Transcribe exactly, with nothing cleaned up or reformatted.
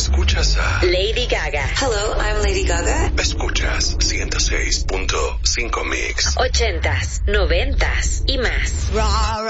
Escuchas a Lady Gaga. Hello, I'm Lady Gaga. Escuchas ciento seis punto cinco Mix. Ochentas, noventas y más.